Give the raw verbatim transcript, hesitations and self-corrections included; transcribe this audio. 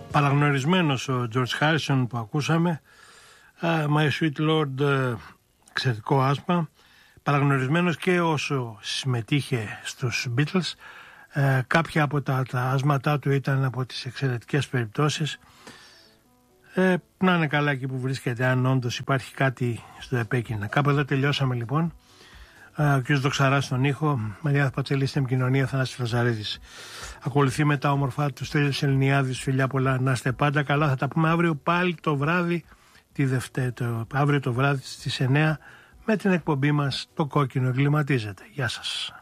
Παραγνωρισμένος ο George Harrison που ακούσαμε, uh, My Sweet Lord, uh, εξαιρετικό άσμα. Παραγνωρισμένος και όσο συμμετείχε στους Beatles. Uh, κάποια από τα, τα άσματά του ήταν από τις εξαιρετικές περιπτώσεις. Uh, να είναι καλά εκεί που βρίσκεται, αν όντως υπάρχει κάτι στο επέκεινα. Κάπου εδώ τελειώσαμε λοιπόν. Uh, ο κ. Δοξαράς στον ήχο, Μαρία Πατσελή στην επικοινωνία, Θανάσης Φαζαρίδης. Ακολουθεί μετά όμορφα του Στέλιος Ελληνιάδης. Φιλιά πολλά, να είστε πάντα καλά. Θα τα πούμε αύριο πάλι το βράδυ, τη Δευτέρα, το, αύριο το βράδυ στις εννιά με την εκπομπή μας «Το κόκκινο εγκληματίζεται». Γεια σας.